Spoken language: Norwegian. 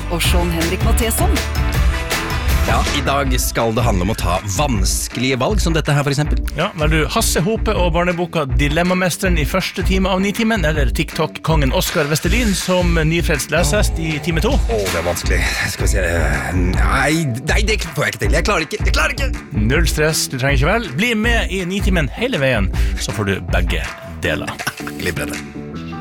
og Sean-Henrik Matheson. Ja, i dag skal det handle om å ta vanskelige valg, som dette her for eksempel. Ja, vel du, Hasse Hope og barneboka Dilemmamesteren i første time av 9-timen, eller TikTok-kongen Oskar Vestelin som nyfrelst lesest i time 2. Det vanskelig. Skal vi se... Nei, det får jeg ikke til. Jeg klarer ikke. Null stress, du trenger ikke vel. Bli med i 9-timen hele veien, så får du begge deler. Glibrende.